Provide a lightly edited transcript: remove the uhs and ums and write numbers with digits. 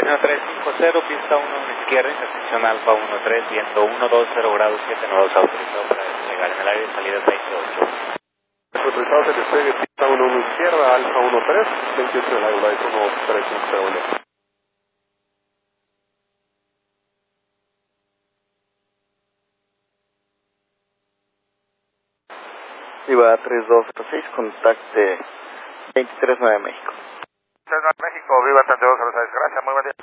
1350, pista 1 a la izquierda, intersección Alfa 13, viento 120 grados 7 nudos, autorizado para despegar en el área de salida 28. Autorizado se despegue, pista 1 izquierda, Alfa 13, 28 del aire, 1301. Iba 3206, contacte 239 México. 239 México, viva Santiago, gracias, muy buen día.